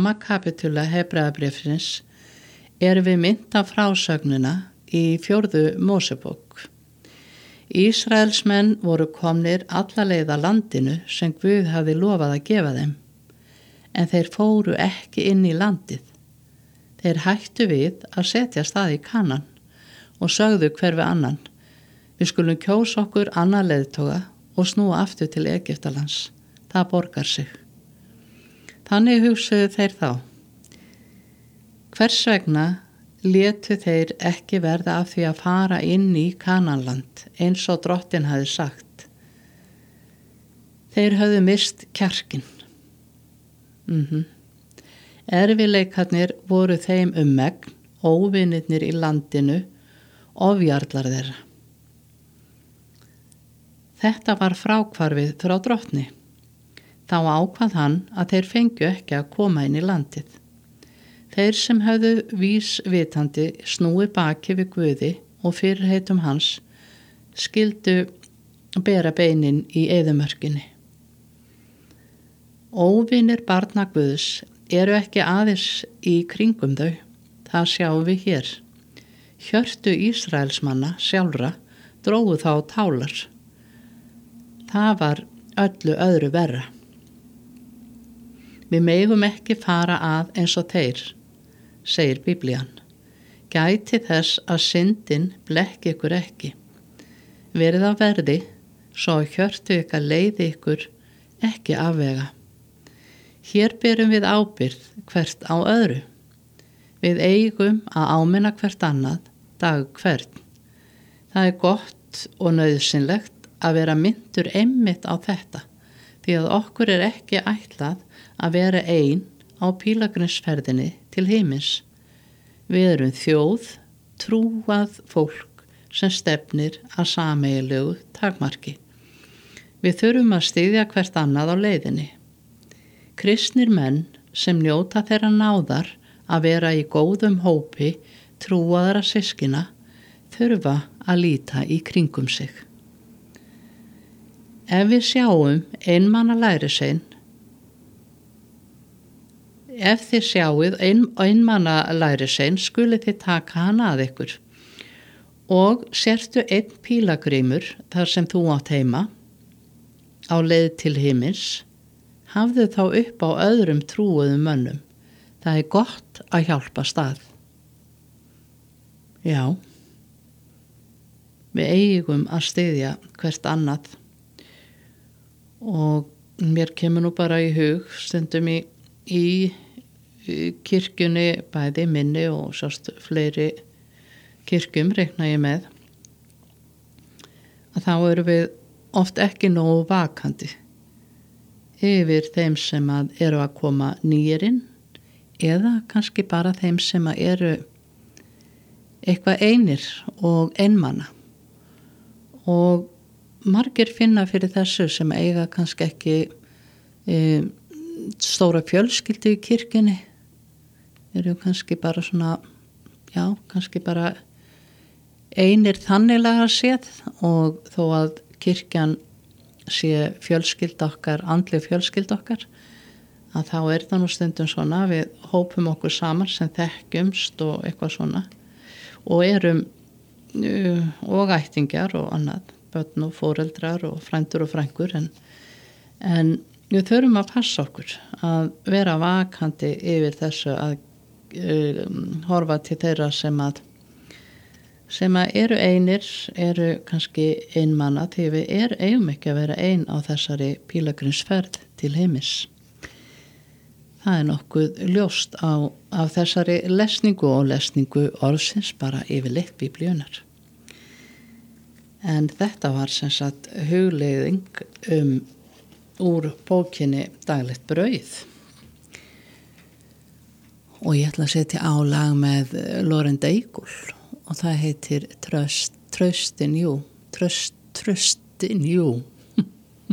sama kapitúla Hebreabréfsins erum við minnt af frásögnina í 4. Mósebók. Ísraelsmenn voru komnir alla leið að landinu sem Guð hafði lofað að gefa þeim, en þeir fóru ekki inn í landið. Þeir hættu við að setjast að í Kanaan og sögðu hver við annan: við skulum kjósa okkur annan leiðtoga og snúa aftur til Egyptalands. Það borgar sig. Þannig hugsuðu þeir þá: hvers vegna létu þeir ekki verða af því að fara inn í Kanaanland eins og Drottinn hafði sagt? Þeir höfðu mist kjarkinn. Erfiðleikarnir voru þeim megn, óvinirnir í landinu, ofjarlar þeirra. Þetta var fráhvarfið frá Drottni. Þá ákvað hann að þeir fengju ekki að koma inn í landið. Þeir sem höfðu vísvitandi snúið baki við Guði og fyrirheitum hans skyldu bera beinin í eyðimörkinni. Óvinir barna Guðs eru ekki aðeins í kringum þau, það sjáum við hér. Hjörtu Ísraelsmanna sjálfra drógu þá tálar. Það var öllu öðru verra. Við megum ekki fara að eins og þeir, segir Biblían. Gæti þess að syndin blekki ykkur ekki. Verið á verði, svo hjörtu ykkar leiði ykkur ekki afvega. Hér berum við ábyrgð hvert á öðru. Við eigum að áminna hvert annað dag hvern. Það er gott og nauðsynlegt að vera minntur einmitt á þetta, því að okkur er ekki ætlað að vera ein á pílagrimsferðinni til himins. Við erum þjóð, trúað fólk sem stefnir að sameiginlegu takmarki. Við þurfum að styðja hvert annað á leiðinni. Kristnir menn sem njóta þeirra náðar að vera í góðum hópi trúaðra systkina þurfa að líta í kringum sig. Ef við sjáum einmanna lærisvein, ef þið sjáið einmanna lærisvein, skuluð þið taka hann að ykkur. Og sértu einn pílagrímur þar sem þú átt heima, á leið til himins, hafðu þá upp á öðrum trúuðum mönnum. Það er gott að hjálpa stað. Já, við eigum að styðja hvert annað. Og mér kemur nú bara í hug stundum í kirkjunni, bæði minni og sást fleiri kirkjum reikna ég með, að þá eru við oft ekki nógu vakandi yfir þeim sem eru að koma nýir inn, eða kannski bara þeim sem eru eitthvað einir og einmana. Og margir finna fyrir þessu sem eiga kannski ekki stóra fjölskyldu í kirkjunni, eru kannski bara svona, já, kannski bara einir þanniglega séð, og þó að kirkjan sé fjölskyld okkar, andleg fjölskyld okkar, að þá er það nú stundum svona, við hópum okkur saman sem þekkjumst og eitthvað svona, og erum og ættingjar og annað, börn og foreldrar og frændur og frængur, en við þurfum að passa okkur að vera vakandi yfir þessu, að horfa til þeirra sem eru einir, eru kannski einmanna, því við eigum ekki að vera ein á þessari pílagrimsferð til himins. Það er nokkuð ljóst af þessari lesningu og lesningu orðsins bara yfirleitt Biblíunnar. En þetta var sem sagt hugleiðing úr bókinni Daglegt brauð. Og ég ætla að setja á lag með Lauren Daigle og það heitir Trust in You.